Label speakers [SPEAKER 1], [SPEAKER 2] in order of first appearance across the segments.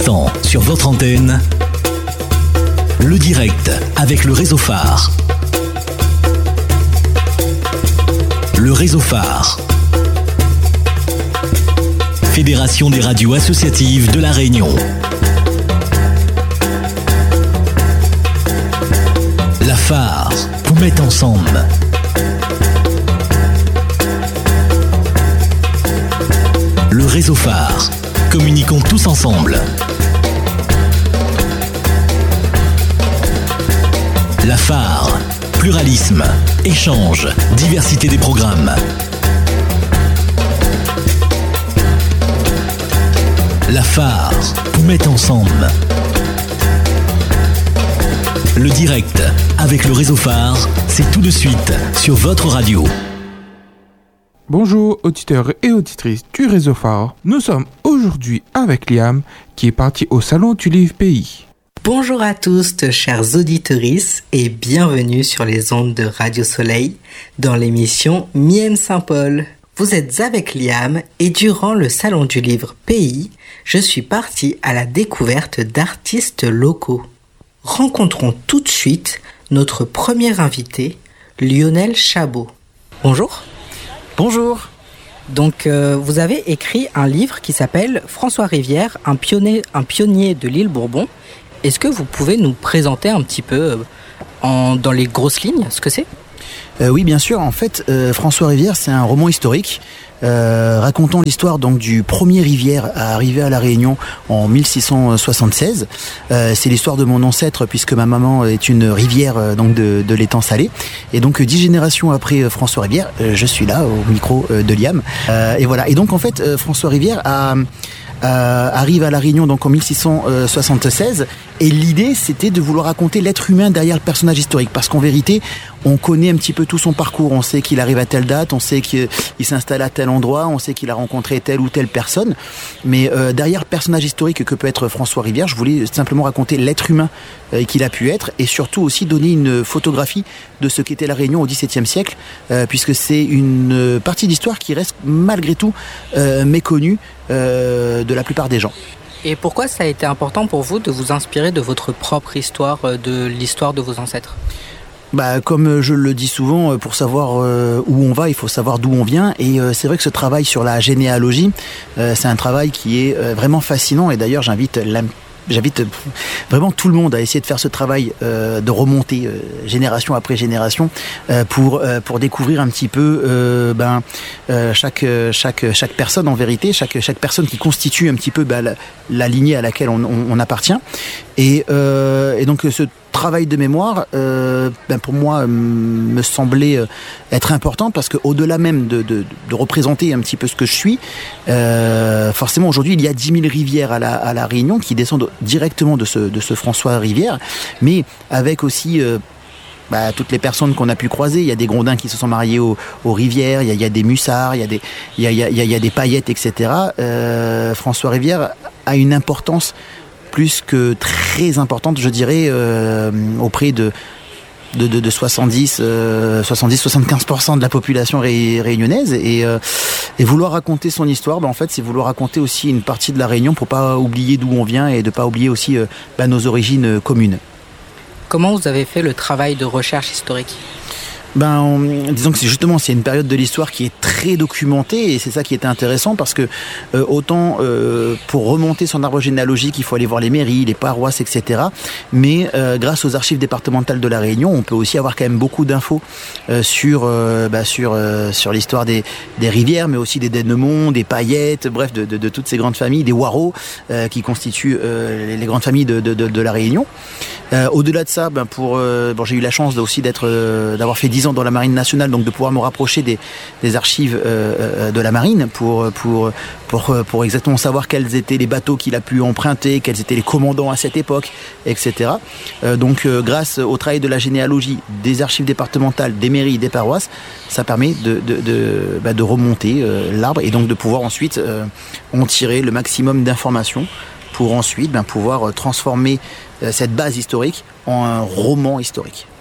[SPEAKER 1] Sur votre antenne, le direct avec le réseau phare. Le réseau phare. Fédération des radios associatives de La Réunion. La phare vous met ensemble. Le réseau phare. Communiquons tous ensemble. La phare. Pluralisme, échange, diversité des programmes. La phare vous met ensemble. Le direct avec le réseau phare, c'est tout de suite sur votre radio.
[SPEAKER 2] Bonjour auditeurs et auditrices du réseau phare. Nous sommes aujourd'hui avec Liam qui est parti au Salon du Livre Pays.
[SPEAKER 3] Bonjour à tous, chers auditrices, et bienvenue sur les ondes de Radio Soleil dans l'émission Miem Saint-Paul. Vous êtes avec Liam et durant le Salon du Livre Pays, je suis parti à la découverte d'artistes locaux. Rencontrons tout de suite notre premier invité, Lionel Chabot. Bonjour.
[SPEAKER 4] Bonjour.
[SPEAKER 3] Donc, vous avez écrit un livre qui s'appelle François Rivière, un pionnier de l'île Bourbon. Est-ce que vous pouvez nous présenter un petit peu, dans les grosses lignes, ce que c'est ?
[SPEAKER 4] Oui, bien sûr. En fait, François Rivière, c'est un roman historique racontant l'histoire donc du premier Rivière à arriver à La Réunion en 1676. C'est l'histoire de mon ancêtre puisque ma maman est une rivière donc de l'étang salé. Et donc 10 générations après François Rivière, je suis là au micro de Liam. Et voilà. Et donc en fait, François Rivière arrive à La Réunion donc en 1676 et l'idée c'était de vouloir raconter l'être humain derrière le personnage historique parce qu'en vérité on connaît un petit peu tout son parcours, on sait qu'il arrive à telle date, on sait qu'il s'installe à tel endroit, on sait qu'il a rencontré telle ou telle personne, mais derrière le personnage historique que peut être François Rivière, je voulais simplement raconter l'être humain qu'il a pu être et surtout aussi donner une photographie de ce qu'était La Réunion au XVIIe siècle puisque c'est une partie d'histoire qui reste malgré tout méconnue de la plupart des gens.
[SPEAKER 3] Et pourquoi ça a été important pour vous de vous inspirer de votre propre histoire, de l'histoire de vos ancêtres ?
[SPEAKER 4] Comme je le dis souvent, pour savoir où on va, il faut savoir d'où on vient. Et c'est vrai que ce travail sur la généalogie, c'est un travail qui est vraiment fascinant. Et d'ailleurs, j'invite vraiment tout le monde à essayer de faire ce travail de remonter génération après génération pour découvrir un petit peu chaque personne en vérité, chaque personne qui constitue un petit peu la lignée à laquelle on appartient. Et donc ce travail de mémoire, pour moi, me semblait être important parce qu'au-delà même de représenter un petit peu ce que je suis, forcément aujourd'hui il y a 10 000 rivières à la Réunion qui descendent directement de ce François Rivière, mais avec aussi toutes les personnes qu'on a pu croiser. Il y a des Grondins qui se sont mariés aux rivières, il y a des Mussards, il y a des Paillettes, etc. François Rivière a une importance plus que très importante, je dirais, auprès de 70-75% de la population réunionnaise. Et vouloir raconter son histoire, en fait, c'est vouloir raconter aussi une partie de la Réunion pour pas oublier d'où on vient et de pas oublier aussi nos origines communes.
[SPEAKER 3] Comment vous avez fait le travail de recherche historique ?
[SPEAKER 4] Disons que c'est une période de l'histoire qui est très documentée et c'est ça qui était intéressant parce que autant pour remonter son arbre généalogique il faut aller voir les mairies, les paroisses, etc. Mais grâce aux archives départementales de la Réunion on peut aussi avoir quand même beaucoup d'infos sur l'histoire des rivières mais aussi des Dennemont, des Paillettes, bref de toutes ces grandes familles, des Waro qui constituent les grandes familles de la Réunion. Au-delà de ça, j'ai eu la chance aussi d'avoir fait 10 ans dans la Marine nationale, donc de pouvoir me rapprocher des archives de la Marine pour exactement savoir quels étaient les bateaux qu'il a pu emprunter, quels étaient les commandants à cette époque, etc. Grâce au travail de la généalogie, des archives départementales, des mairies, des paroisses, ça permet de remonter l'arbre et donc de pouvoir ensuite en tirer le maximum d'informations pour ensuite pouvoir transformer cette base historique en un roman historique.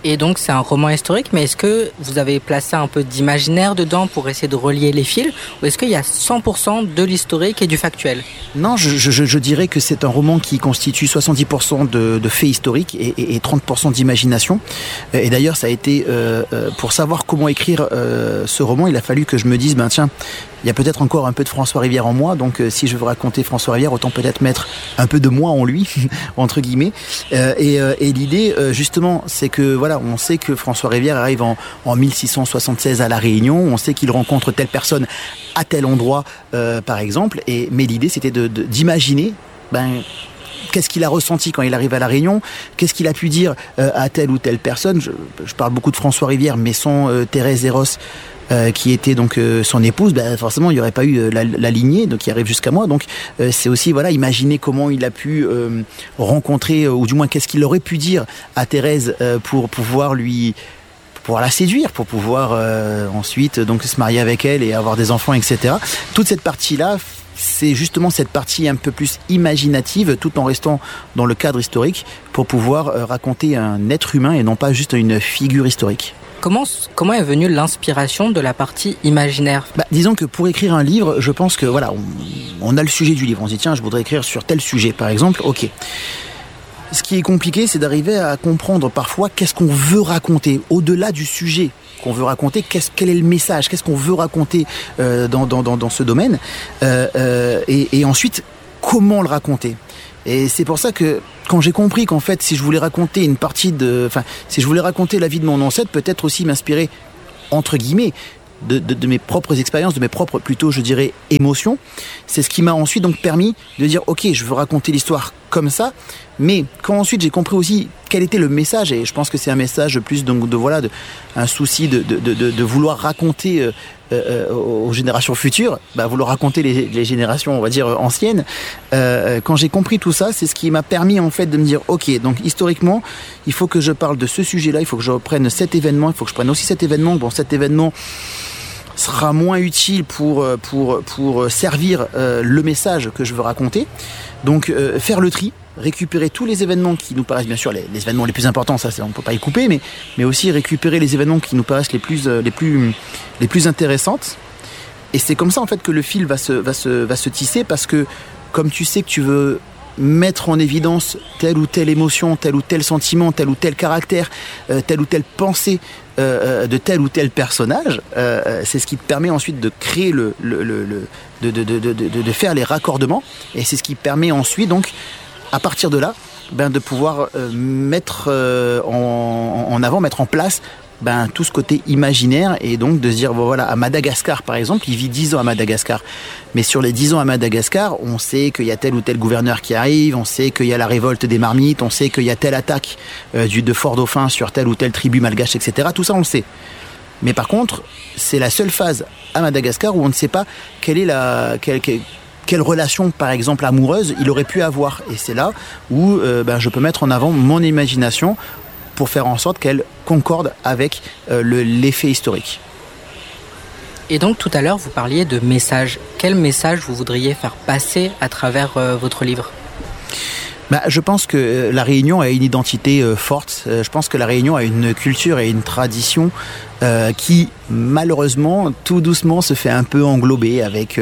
[SPEAKER 3] Et donc c'est un roman historique, mais est-ce que vous avez placé un peu d'imaginaire dedans pour essayer de relier les fils, ou est-ce qu'il y a 100% de l'historique et du factuel ?
[SPEAKER 4] Non, je dirais que c'est un roman qui constitue 70% de faits historiques et 30% d'imagination. Et d'ailleurs, ça a été, pour savoir comment écrire ce roman, il a fallu que je me dise, tiens, il y a peut-être encore un peu de François Rivière en moi, donc si je veux raconter François Rivière, autant peut-être mettre un peu de moi en lui, entre guillemets. Et l'idée, justement, c'est que voilà, on sait que François Rivière arrive en 1676 à La Réunion, on sait qu'il rencontre telle personne à tel endroit, par exemple. Mais l'idée, c'était d'imaginer, qu'est-ce qu'il a ressenti quand il arrive à La Réunion, qu'est-ce qu'il a pu dire à telle ou telle personne. Je parle beaucoup de François Rivière, mais sans Thérèse Eros, qui était donc son épouse, forcément il n'y aurait pas eu la lignée donc qui arrive jusqu'à moi. Donc c'est aussi imaginer comment il a pu rencontrer, ou du moins qu'est-ce qu'il aurait pu dire à Thérèse pour pouvoir la séduire, pour pouvoir ensuite donc se marier avec elle et avoir des enfants, etc. Toute cette partie-là, c'est justement cette partie un peu plus imaginative, tout en restant dans le cadre historique, pour pouvoir raconter un être humain et non pas juste une figure historique.
[SPEAKER 3] Comment est venue l'inspiration de la partie imaginaire ?
[SPEAKER 4] Disons que pour écrire un livre, je pense que on a le sujet du livre. On se dit tiens, je voudrais écrire sur tel sujet, par exemple. Ok. Ce qui est compliqué, c'est d'arriver à comprendre parfois qu'est-ce qu'on veut raconter au-delà du sujet qu'on veut raconter. Quel est le message ? Qu'est-ce qu'on veut raconter dans ce domaine ? Et ensuite, comment le raconter ? Et c'est pour ça que quand j'ai compris qu'en fait, si je voulais raconter si je voulais raconter la vie de mon ancêtre, peut-être aussi m'inspirer, entre guillemets, de mes propres expériences, de mes propres, plutôt, je dirais, émotions. C'est ce qui m'a ensuite donc permis de dire, ok, je veux raconter l'histoire comme ça, mais quand ensuite j'ai compris aussi quel était le message, et je pense que c'est un message plus donc un souci de vouloir raconter aux générations futures, vouloir raconter les générations, on va dire, anciennes. Quand j'ai compris tout ça, c'est ce qui m'a permis en fait de me dire, ok, donc historiquement, il faut que je parle de ce sujet-là, il faut que je reprenne cet événement, il faut que je prenne aussi cet événement. Bon, cet événement sera moins utile pour servir le message que je veux raconter. Donc faire le tri, récupérer tous les événements qui nous paraissent, bien sûr les événements les plus importants, ça on ne peut pas y couper, mais aussi récupérer les événements qui nous paraissent les plus intéressantes. Et c'est comme ça en fait que le fil va se tisser, parce que comme tu sais que tu veux mettre en évidence telle ou telle émotion, tel ou tel sentiment, tel ou tel caractère, telle ou telle pensée de tel ou tel personnage, c'est ce qui te permet ensuite de créer de faire les raccordements, et c'est ce qui permet ensuite donc à partir de là de pouvoir mettre en avant, mettre en place tout ce côté imaginaire, et donc de se dire à Madagascar par exemple, il vit 10 ans à Madagascar, mais sur les 10 ans à Madagascar, on sait qu'il y a tel ou tel gouverneur qui arrive, on sait qu'il y a la révolte des marmites, on sait qu'il y a telle attaque de Fort-Dauphin sur telle ou telle tribu malgache, etc. Tout ça on le sait. Mais par contre, c'est la seule phase à Madagascar où on ne sait pas quelle relation, par exemple, amoureuse il aurait pu avoir. Et c'est là où je peux mettre en avant mon imagination pour faire en sorte qu'elle concorde avec l'effet historique.
[SPEAKER 3] Et donc tout à l'heure, vous parliez de message. Quel message vous voudriez faire passer à travers votre livre ?
[SPEAKER 4] Je pense que La Réunion a une identité forte. Je pense que La Réunion a une culture et une tradition qui, malheureusement, tout doucement se fait un peu englober avec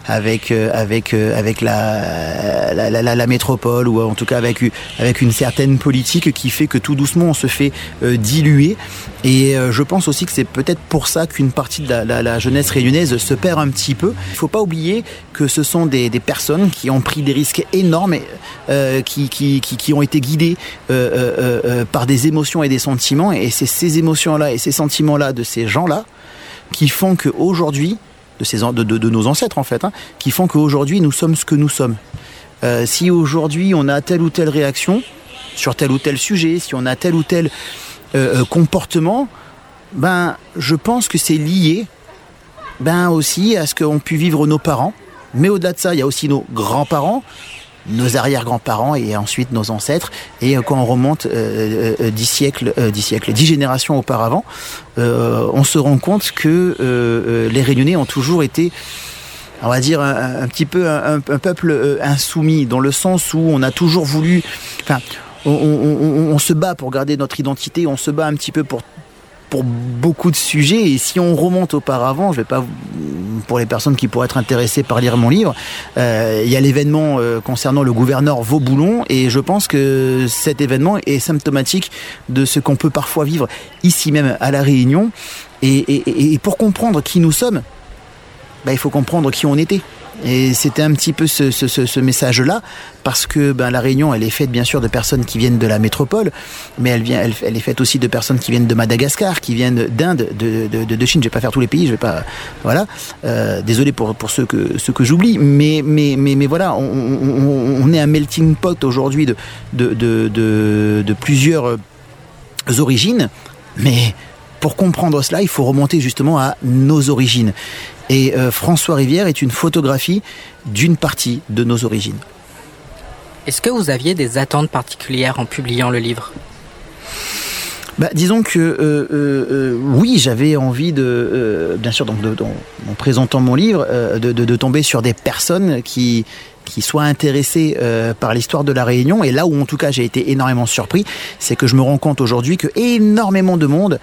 [SPEAKER 4] la métropole, ou en tout cas avec une certaine politique qui fait que tout doucement on se fait diluer. Et je pense aussi que c'est peut-être pour ça qu'une partie de la jeunesse réunionnaise se perd un petit peu. Il ne faut pas oublier que ce sont des personnes qui ont pris des risques énormes, qui ont été guidées par des émotions et des sentiments, et c'est ces émotions-là et ces sentiments-là de ces gens-là qui font qu'aujourd'hui, de nos ancêtres en fait, qui font qu'aujourd'hui nous sommes ce que nous sommes. Si aujourd'hui on a telle ou telle réaction sur tel ou tel sujet, si on a tel ou tel comportement, je pense que c'est lié aussi à ce qu'ont pu vivre nos parents. Mais au-delà de ça, il y a aussi nos grands-parents, nos arrière-grands-parents et ensuite nos ancêtres. Et quand on remonte 10 générations auparavant, on se rend compte que les Réunionnais ont toujours été, on va dire, un petit peu un peuple insoumis, dans le sens où on a toujours voulu... on se bat pour garder notre identité, on se bat un petit peu pour beaucoup de sujets, et si on remonte auparavant, je vais pas, pour les personnes qui pourraient être intéressées par lire mon livre, il y a l'événement concernant le gouverneur Vauboulon, et je pense que cet événement est symptomatique de ce qu'on peut parfois vivre ici même à La Réunion, et pour comprendre qui nous sommes, il faut comprendre qui on était. Et c'était un petit peu ce message-là, parce que La Réunion, elle est faite bien sûr de personnes qui viennent de la métropole, mais elle est faite aussi de personnes qui viennent de Madagascar, qui viennent d'Inde, de Chine. Je vais pas faire tous les pays, je vais pas, voilà. Désolé pour ceux que j'oublie, mais voilà, on est un melting pot aujourd'hui de plusieurs origines, mais pour comprendre cela, il faut remonter justement à nos origines. Et François Rivière est une photographie d'une partie de nos origines.
[SPEAKER 3] Est-ce que vous aviez des attentes particulières en publiant le livre ?
[SPEAKER 4] Disons que oui, j'avais envie bien sûr, donc en présentant mon livre, de tomber sur des personnes qui soient intéressés par l'histoire de La Réunion. Et là où en tout cas j'ai été énormément surpris, c'est que je me rends compte aujourd'hui que énormément de monde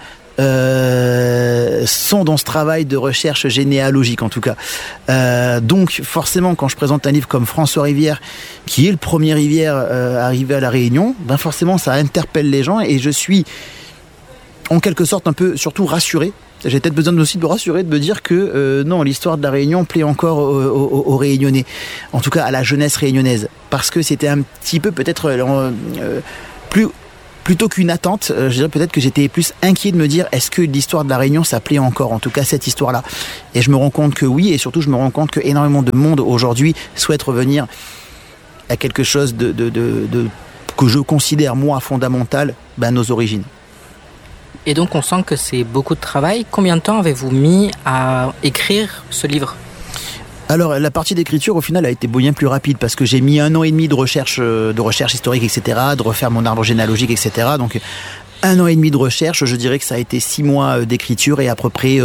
[SPEAKER 4] sont dans ce travail de recherche généalogique en tout cas. Donc forcément, quand je présente un livre comme François Rivière, qui est le premier Rivière arrivé à La Réunion, forcément ça interpelle les gens, et je suis en quelque sorte un peu surtout rassuré. J'ai peut-être besoin aussi de me rassurer, de me dire que non, l'histoire de La Réunion plaît encore aux Réunionnais, en tout cas à la jeunesse réunionnaise, parce que c'était un petit peu peut-être plutôt qu'une attente, je dirais peut-être que j'étais plus inquiet de me dire, est-ce que l'histoire de La Réunion ça plaît encore, en tout cas cette histoire-là. Et je me rends compte que oui, et surtout je me rends compte que énormément de monde aujourd'hui souhaite revenir à quelque chose que je considère moi fondamental, nos origines.
[SPEAKER 3] Et donc on sent que c'est beaucoup de travail. Combien de temps avez-vous mis à écrire ce livre ?
[SPEAKER 4] Alors la partie d'écriture au final a été bien plus rapide, parce que j'ai mis 1 an et demi de recherche historique, etc., de refaire mon arbre généalogique, etc. Donc 1 an et demi de recherche, je dirais que ça a été 6 mois d'écriture et à peu près...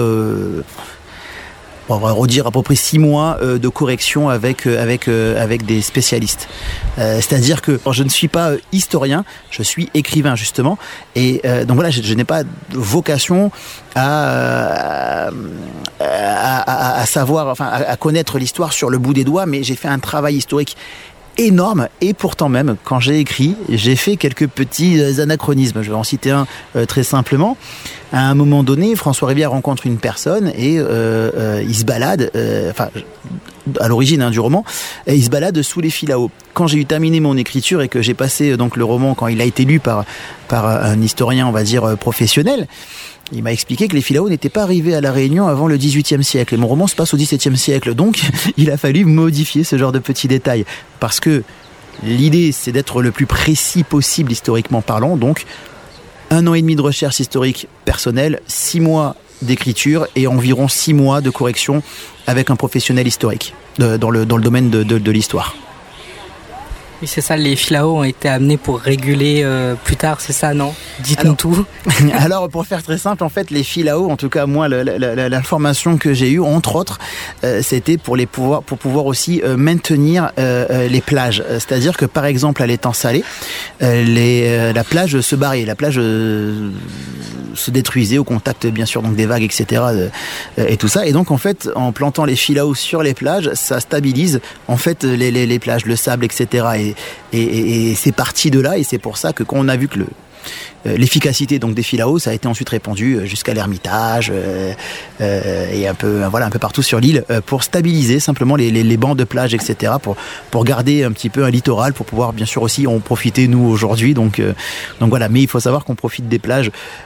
[SPEAKER 4] on va redire à peu près 6 mois de correction avec des spécialistes. C'est-à-dire que je ne suis pas historien, je suis écrivain justement, et donc voilà, je n'ai pas vocation à savoir, enfin à connaître l'histoire sur le bout des doigts, mais j'ai fait un travail historique énorme, et pourtant même quand j'ai écrit, j'ai fait quelques petits anachronismes. Je vais en citer un très simplement. À un moment donné, François Rivière rencontre une personne et il se balade, à l'origine du roman, et il se balade sous les Filao. Quand j'ai eu terminé mon écriture et que j'ai passé donc le roman, quand il a été lu par un historien, on va dire professionnel, il m'a expliqué que les Filao n'étaient pas arrivés à La Réunion avant le XVIIIe siècle. Et mon roman se passe au XVIIe siècle. Donc, il a fallu modifier ce genre de petits détails. Parce que l'idée, c'est d'être le plus précis possible historiquement parlant. Donc, 1 an et demi de recherche historique personnelle, 6 mois d'écriture et environ 6 mois de correction avec un professionnel historique dans le domaine de l'histoire.
[SPEAKER 3] Oui, c'est ça, les Filao ont été amenés pour réguler plus tard, c'est ça, non ? Dites-nous tout.
[SPEAKER 4] Alors, pour faire très simple, en fait, les Filao, en tout cas, moi, l'information que j'ai eue, entre autres, c'était pour pouvoir aussi maintenir les plages. C'est-à-dire que, par exemple, à l'étang salé, la plage se barrait, la plage se détruisait au contact, bien sûr, donc des vagues, etc., et tout ça. Et donc, en fait, en plantant les Filao sur les plages, ça stabilise, en fait, les plages, le sable, etc., et c'est parti de là, et c'est pour ça que quand on a vu que l'efficacité donc des Filao, ça a été ensuite répandu jusqu'à l'Ermitage et un peu partout sur l'île pour stabiliser simplement les bancs de plage, etc., pour garder un petit peu un littoral, pour pouvoir bien sûr aussi en profiter nous aujourd'hui. Donc voilà, mais il faut savoir qu'on profite des plages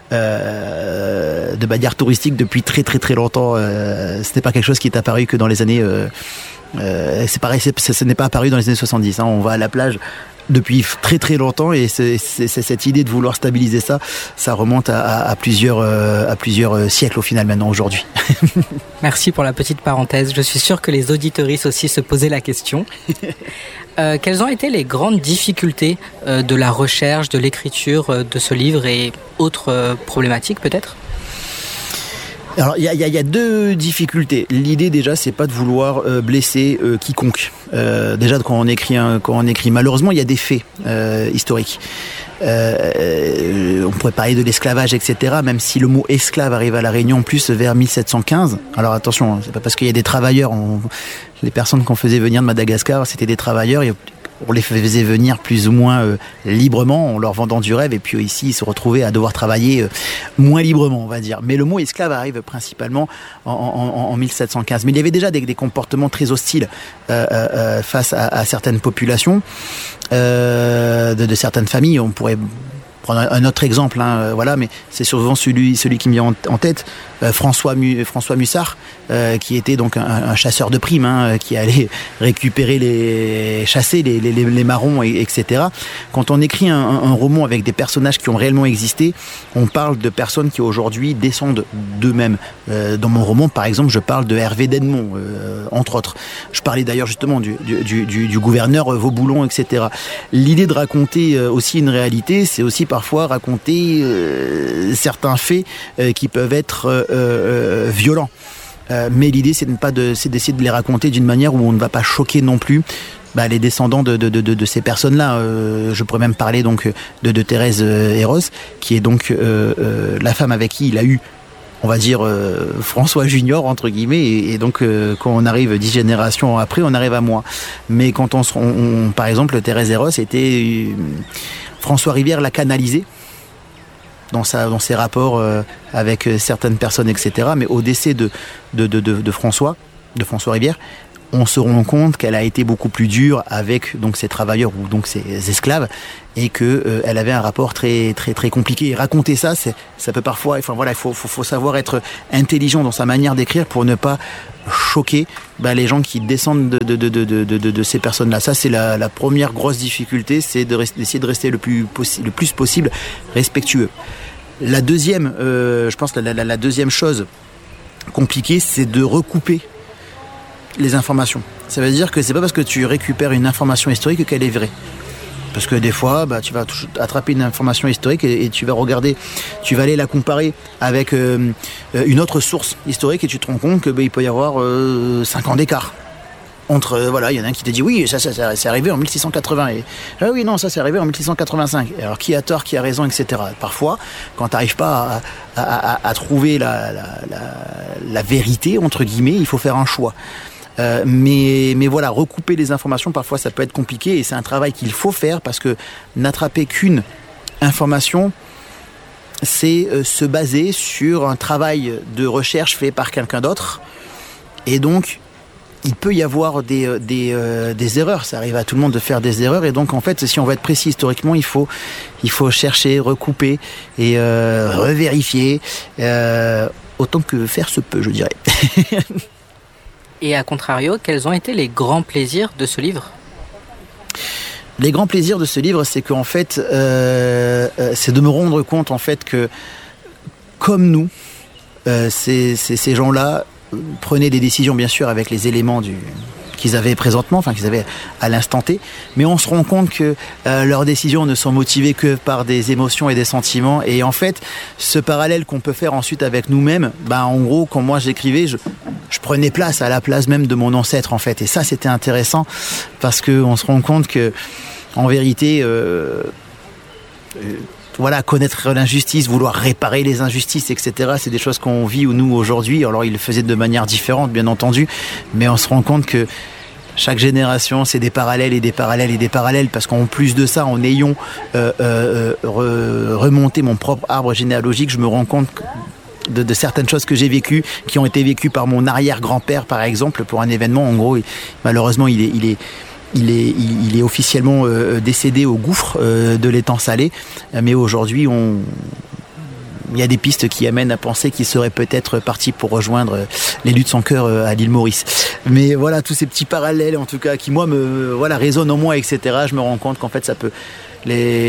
[SPEAKER 4] de manière touristique depuis très très très longtemps. Ce n'est pas quelque chose qui est apparu que dans les années c'est pareil, ce n'est pas apparu dans les années 70, on va à la plage depuis très très longtemps, et c'est cette idée de vouloir stabiliser ça remonte à plusieurs siècles au final maintenant aujourd'hui.
[SPEAKER 3] Merci pour la petite parenthèse, je suis sûr que les auditeuristes aussi se posaient la question. Quelles ont été les grandes difficultés de la recherche, de l'écriture de ce livre et autres problématiques peut-être ?
[SPEAKER 4] Alors il y a deux difficultés. L'idée déjà, c'est pas de vouloir blesser quiconque. Déjà quand on écrit, malheureusement il y a des faits historiques. On pourrait parler de l'esclavage, etc. Même si le mot esclave arrive à la Réunion plus vers 1715. Alors attention, hein, c'est pas parce qu'il y a des travailleurs. Les personnes qu'on faisait venir de Madagascar, c'était des travailleurs. On les faisait venir plus ou moins librement, en leur vendant du rêve, et puis ici ils se retrouvaient à devoir travailler moins librement, on va dire. Mais le mot esclave arrive principalement en 1715. Mais il y avait déjà des comportements très hostiles face à certaines populations, de certaines familles. On pourrait prendre un autre exemple, hein, voilà, mais c'est souvent celui qui me vient en tête. François Mussard, qui était donc un chasseur de primes, hein, qui allait récupérer chasser les marrons, etc. Quand on écrit un roman avec des personnages qui ont réellement existé, on parle de personnes qui aujourd'hui descendent d'eux-mêmes. Dans mon roman, par exemple, je parle de Hervé d'Edmond, entre autres. Je parlais d'ailleurs justement du gouverneur Vauboulon, etc. L'idée de raconter aussi une réalité, c'est aussi parfois raconter certains faits qui peuvent être violents. Mais l'idée, c'est d'essayer de les raconter d'une manière où on ne va pas choquer non plus les descendants de ces personnes-là. Je pourrais même parler donc de Thérèse Eros, qui est donc la femme avec qui il a eu, on va dire, François Junior, entre guillemets, et donc quand on arrive 10 générations après, on arrive à moi. Mais quand par exemple, Thérèse Eros était... François Rivière l'a canalisée dans ses rapports avec certaines personnes, etc. Mais au décès de François Rivière, on se rend compte qu'elle a été beaucoup plus dure avec donc ses travailleurs ou donc ses esclaves, et que elle avait un rapport très très très compliqué. Et raconter ça peut parfois, enfin voilà, il faut savoir être intelligent dans sa manière d'écrire pour ne pas choquer les gens qui descendent de ces personnes-là. Ça, c'est la première grosse difficulté, c'est d'essayer de rester le plus possible respectueux. La deuxième, je pense, la deuxième chose compliquée, c'est de recouper les informations. Ça veut dire que c'est pas parce que tu récupères une information historique qu'elle est vraie. Parce que des fois, tu vas attraper une information historique et tu vas aller la comparer avec une autre source historique, et tu te rends compte que il peut y avoir 5 ans d'écart. Entre, il y en a un qui te dit oui, ça c'est arrivé en 1680, et ah oui, non, ça c'est arrivé en 1685. Alors qui a tort, qui a raison, etc. Parfois, quand tu n'arrives pas à trouver la vérité, entre guillemets, il faut faire un choix. Mais voilà, recouper les informations, parfois ça peut être compliqué, et c'est un travail qu'il faut faire, parce que n'attraper qu'une information, c'est se baser sur un travail de recherche fait par quelqu'un d'autre, et donc il peut y avoir des erreurs. Ça arrive à tout le monde de faire des erreurs, et donc en fait, si on veut être précis historiquement, il faut chercher, recouper et revérifier autant que faire se peut, je dirais.
[SPEAKER 3] Et à contrario, quels ont été les grands plaisirs de ce livre ?
[SPEAKER 4] Les grands plaisirs de ce livre, c'est qu'en fait, c'est de me rendre compte en fait que, comme nous, ces gens-là prenaient des décisions, bien sûr, avec les éléments qu'ils avaient présentement, enfin qu'ils avaient à l'instant T, mais on se rend compte que leurs décisions ne sont motivées que par des émotions et des sentiments. Et en fait, ce parallèle qu'on peut faire ensuite avec nous-mêmes, en gros, quand moi j'écrivais, je prenais place à la place même de mon ancêtre, en fait. Et ça, c'était intéressant, parce qu'on se rend compte que, en vérité, connaître l'injustice, vouloir réparer les injustices, etc., c'est des choses qu'on vit nous aujourd'hui. Alors, ils le faisaient de manière différente, bien entendu, mais on se rend compte que chaque génération, c'est des parallèles et des parallèles et des parallèles, parce qu'en plus de ça, en ayant remonté mon propre arbre généalogique, je me rends compte de certaines choses que j'ai vécues, qui ont été vécues par mon arrière-grand-père, par exemple, pour un événement. En gros, malheureusement, il est officiellement décédé au gouffre de l'étang salé, mais aujourd'hui, il y a des pistes qui amènent à penser qu'il serait peut-être parti pour rejoindre les Luttes sans cœur à l'île Maurice. Mais voilà, tous ces petits parallèles, en tout cas, qui moi résonnent en moi, etc. Je me rends compte qu'en fait, ça peut les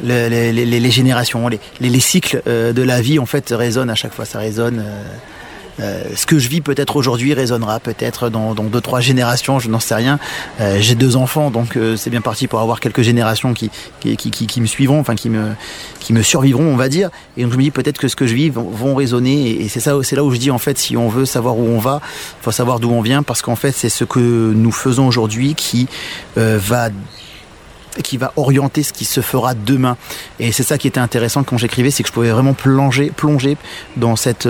[SPEAKER 4] générations, les cycles de la vie, en fait, résonnent à chaque fois. Ça résonne Ce que je vis peut-être aujourd'hui résonnera peut-être dans 2-3 générations, je n'en sais rien. J'ai 2 enfants, donc c'est bien parti pour avoir quelques générations qui me suivront, enfin qui me survivront, on va dire. Et donc je me dis peut-être que ce que je vis vont résonner. Et c'est là où je dis en fait, si on veut savoir où on va, faut savoir d'où on vient, parce qu'en fait c'est ce que nous faisons aujourd'hui qui va orienter ce qui se fera demain. Et c'est ça qui était intéressant quand j'écrivais, c'est que je pouvais vraiment plonger dans cette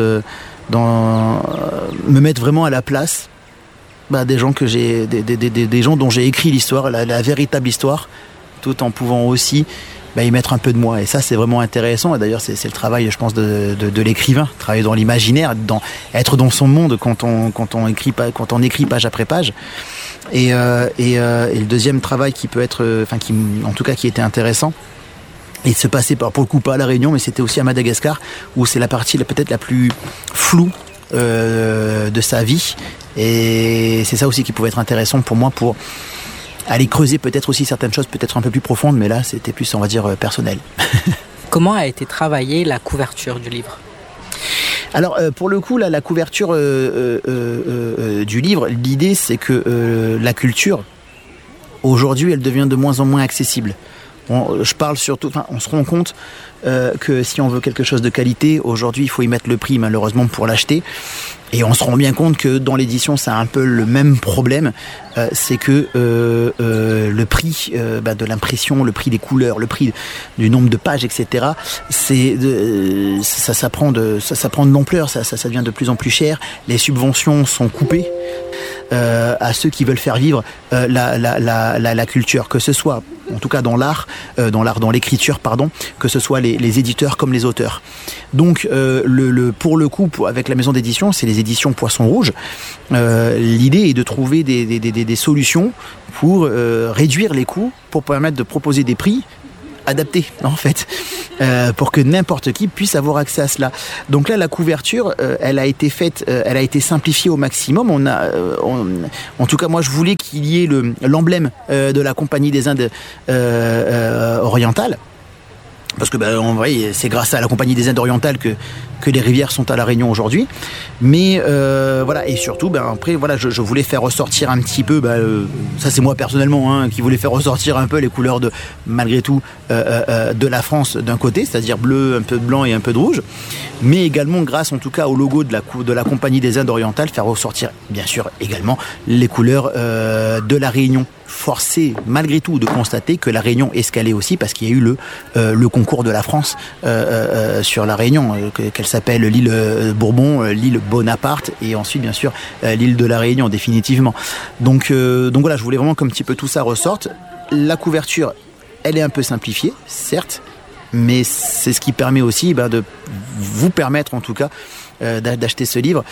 [SPEAKER 4] me mettre vraiment à la place des gens que des gens dont j'ai écrit l'histoire, la véritable histoire, tout en pouvant aussi y mettre un peu de moi. Et ça, c'est vraiment intéressant. Et d'ailleurs, c'est le travail, je pense, de l'écrivain, travailler dans l'imaginaire, être dans son monde quand on écrit page après page. Et le deuxième travail qui peut être, qui était intéressant, et se passait pour le coup pas à La Réunion, mais c'était aussi à Madagascar, où c'est la partie peut-être la plus floue de sa vie. Et c'est ça aussi qui pouvait être intéressant pour moi, pour aller creuser peut-être aussi certaines choses peut-être un peu plus profondes, mais là c'était plus, on va dire, personnel.
[SPEAKER 3] Comment a été travaillée la couverture du livre ?
[SPEAKER 4] Alors pour le coup, là, la couverture du livre, l'idée c'est que la culture, aujourd'hui, elle devient de moins en moins accessible. Je parle surtout, on se rend compte que si on veut quelque chose de qualité, aujourd'hui il faut y mettre le prix malheureusement pour l'acheter. Et on se rend bien compte que dans l'édition, c'est un peu le même problème. C'est que le prix de l'impression, le prix des couleurs, le prix du nombre de pages, etc. Ça prend de l'ampleur, ça devient de plus en plus cher. Les subventions sont coupées à ceux qui veulent faire vivre la culture, que ce soit, en tout cas dans l'écriture, que ce soit les éditeurs comme les auteurs. Donc pour le coup, avec la maison d'édition, c'est les éditions Poisson Rouge. L'idée est de trouver des solutions pour réduire les coûts, pour permettre de proposer des prix adaptés, en fait, pour que n'importe qui puisse avoir accès à cela. Donc là, la couverture, elle a été faite, elle a été simplifiée au maximum. En tout cas, moi, je voulais qu'il y ait l'emblème de la Compagnie des Indes orientales. Parce que en vrai, c'est grâce à la Compagnie des Indes orientales que les rivières sont à La Réunion aujourd'hui. Mais voilà, et surtout, après, voilà, je voulais faire ressortir un petit peu, ça c'est moi personnellement, qui voulais faire ressortir un peu les couleurs malgré tout, de la France d'un côté, c'est-à-dire bleu, un peu de blanc et un peu de rouge, mais également grâce en tout cas au logo de la Compagnie des Indes orientales, faire ressortir bien sûr également les couleurs de La Réunion. Forcé malgré tout de constater que La Réunion escalait aussi, parce qu'il y a eu le concours de la France sur La Réunion, qu'elle s'appelle l'île Bourbon, l'île Bonaparte, et ensuite bien sûr l'île de La Réunion définitivement. Donc voilà, je voulais vraiment qu'un petit peu tout ça ressorte. La couverture, elle est un peu simplifiée, certes, mais c'est ce qui permet aussi de vous permettre en tout cas d'acheter ce livre,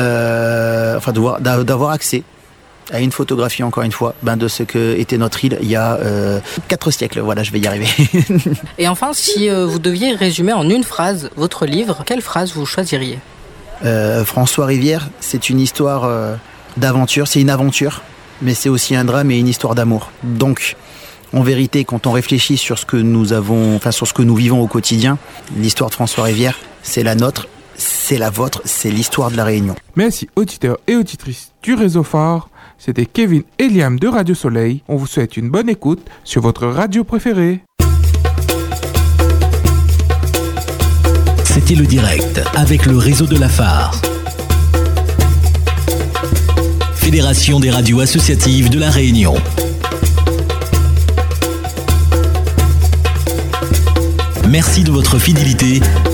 [SPEAKER 4] d'avoir accès à une photographie, encore une fois, de ce que était notre île il y a 4 siècles. Voilà, je vais y arriver.
[SPEAKER 3] Et enfin, si vous deviez résumer en une phrase votre livre, quelle phrase vous choisiriez ?
[SPEAKER 4] François Rivière, c'est une histoire d'aventure, c'est une aventure, mais c'est aussi un drame et une histoire d'amour. Donc, en vérité, quand on réfléchit sur ce que sur ce que nous vivons au quotidien, l'histoire de François Rivière, c'est la nôtre, c'est la vôtre, c'est l'histoire de La Réunion.
[SPEAKER 2] Merci auditeurs et auditrices du Réseau Phare. C'était Kevin et Liam de Radio Soleil. On vous souhaite une bonne écoute sur votre radio préférée.
[SPEAKER 1] C'était le direct avec le réseau de la Phare. Fédération des radios associatives de La Réunion. Merci de votre fidélité